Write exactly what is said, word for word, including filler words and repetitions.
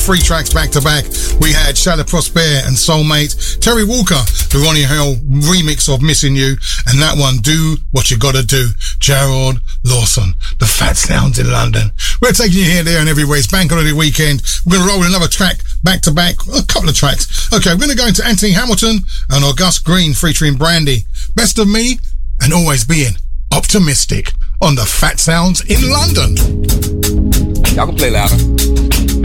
Three tracks back to back. We had Shallow Prosper and Soulmate. Terry Walker, the Ronnie Hill remix of Missing You. And that one, Do What You Gotta Do. Gerald Lawson, the Fat Sounds in London. We're taking you here, there and everywhere. It's Bank Holiday weekend. We're going to roll with another track back to back. A couple of tracks. Okay, I'm going to go into Anthony Hamilton and August Green featuring Brandy. Best of Me and Always Being Optimistic on the Fat Sounds in London. Y'all can play louder.